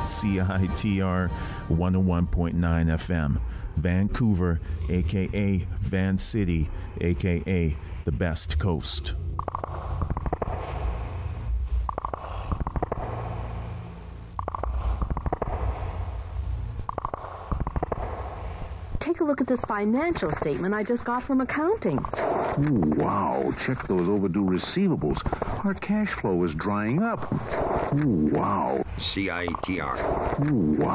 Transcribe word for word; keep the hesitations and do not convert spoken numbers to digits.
C I T R one oh one point nine F M. Vancouver, a k a. Van City, a k a the best coast. Take a look at this financial statement I just got from accounting. Ooh, wow. Check those overdue receivables. Our cash flow is drying up. Ooh, wow. C I T R. Ooh, wow.